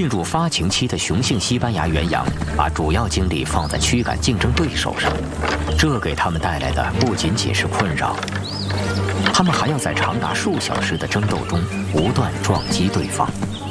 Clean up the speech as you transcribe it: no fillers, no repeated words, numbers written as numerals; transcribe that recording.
进入发情期的雄性西班牙原羊，把主要精力放在驱赶竞争对手上，这给他们带来的不仅仅是困扰，他们还要在长达数小时的争斗中不断撞击对方。